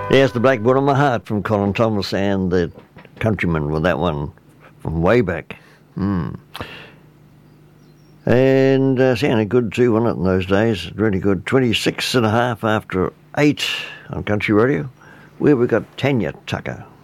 Yes, The Blackboard on My Heart from Colin Thomas and the Countrymen with that one from way back. And sounded good too, wasn't it, in those days? Really good. 26 and a half after 8 on Country Radio. Where we got Tanya Tucker.